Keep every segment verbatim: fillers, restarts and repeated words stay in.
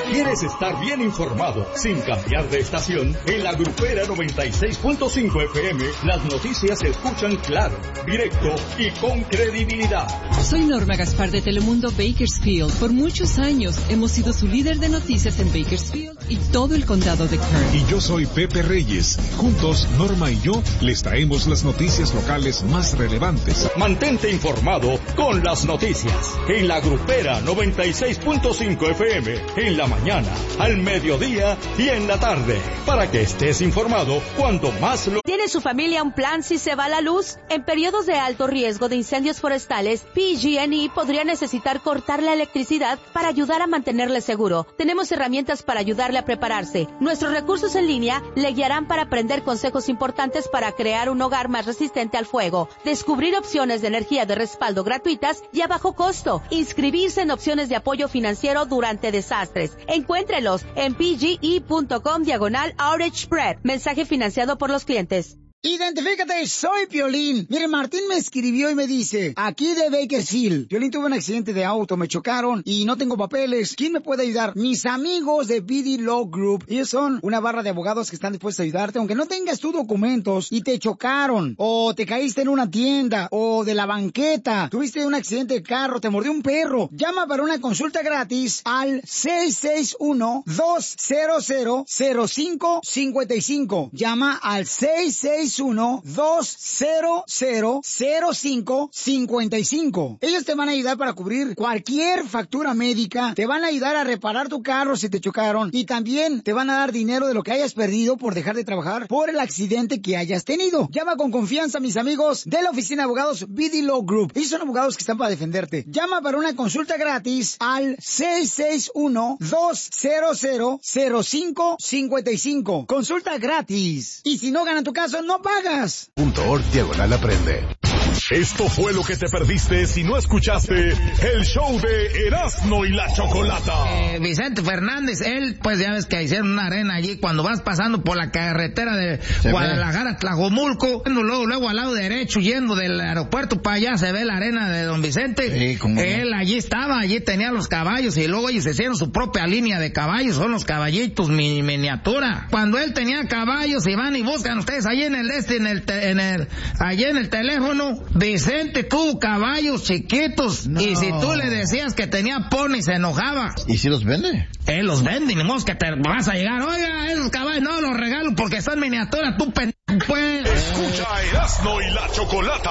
¿Quieres estar bien informado sin cambiar de estación? En la Grupera noventa y seis punto cinco F M, las noticias se escuchan claro, directo y con credibilidad. Soy Norma Gaspar de Telemundo Bakersfield. Por muchos años hemos sido su líder de noticias en Bakersfield y todo el condado de Kern. Y yo soy Pepe Reyes. Juntos, Norma y yo les traemos las noticias locales más relevantes. Mantente informado con las noticias en la Grupera noventa y seis punto cinco F M, en la mañana, al mediodía y en la tarde, para que estés informado cuando más lo... ¿Tiene su familia un plan si se va la luz? En periodos de alto riesgo de incendios forestales, P G and E podría necesitar cortar la electricidad para ayudar a mantenerle seguro. Tenemos herramientas para ayudarle a prepararse. Nuestros recursos en línea le guiarán para aprender consejos importantes para crear un hogar más resistente al fuego, descubrir opciones de energía de respaldo gratuitas y a bajo costo, inscribirse en opciones de apoyo financiero durante desastres. Encuéntrelos en pge.com diagonal outage prep. Mensaje financiado por los clientes. Identifícate, soy Piolín. Mire, Martín me escribió y me dice, aquí de Bakersfield, Piolín tuvo un accidente de auto, me chocaron y no tengo papeles. ¿Quién me puede ayudar? Mis amigos de B D Law Group. Ellos son una barra de abogados que están dispuestos a ayudarte, aunque no tengas tus documentos y te chocaron, o te caíste en una tienda, o de la banqueta, tuviste un accidente de carro, te mordió un perro. Llama para una consulta gratis al seis seis uno, dos cero cero, cero cinco cinco cinco. Llama al seis seis uno, dos cero cero, cero cinco cinco cinco. Ellos te van a ayudar para cubrir cualquier factura médica, te van a ayudar a reparar tu carro si te chocaron y también te van a dar dinero de lo que hayas perdido por dejar de trabajar por el accidente que hayas tenido. Llama con confianza a mis amigos de la oficina de abogados B D Law Group. Ellos son abogados que están para defenderte. Llama para una consulta gratis al seis seis uno, dos cero cero, cero cinco cinco cinco. Consulta gratis. Y si no ganan tu caso, no pagas. Punto org diagonal aprende. Esto fue lo que te perdiste si no escuchaste el show de Erasmo y la Chocolata. Eh, Vicente Fernández, él, pues ya ves que hicieron una arena allí cuando vas pasando por la carretera de se Guadalajara a Tlajomulco, luego, luego al lado derecho, yendo del aeropuerto para allá, se ve la arena de Don Vicente. Sí, ¿cómo él no? Allí estaba, allí tenía los caballos y luego ellos hicieron su propia línea de caballos, son los caballitos mi, miniatura. Cuando él tenía caballos y van y buscan ustedes allí en el este, en el, te, en el, allí en el teléfono, Vicente tuvo caballos chiquitos no. Y si tú le decías que tenía pony se enojaba. ¿Y si los vende? Él los vende, ni modo que te vas a llegar, oiga, esos caballos no los regalo porque son miniaturas, tú pendejo, pues. Escucha Erasmo y la Chocolata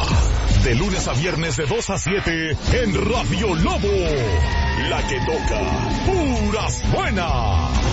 de lunes a viernes de dos a siete en Radio Lobo, la que toca puras buenas.